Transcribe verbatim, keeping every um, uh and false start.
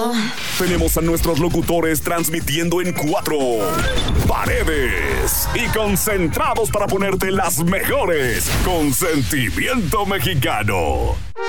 Tenemos a nuestros locutores transmitiendo en cuatro paredes y concentrados para ponerte las mejores con Sentimiento Mexicano.